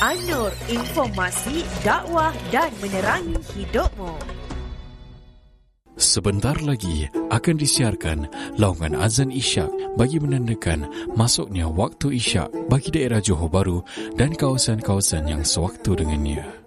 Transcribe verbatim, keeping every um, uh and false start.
An-Nur, informasi, dakwah dan menerangi hidupmu. Sebentar lagi akan disiarkan laungan azan Isyak bagi menandakan masuknya waktu Isyak bagi daerah Johor Bahru dan kawasan-kawasan yang sewaktu dengannya.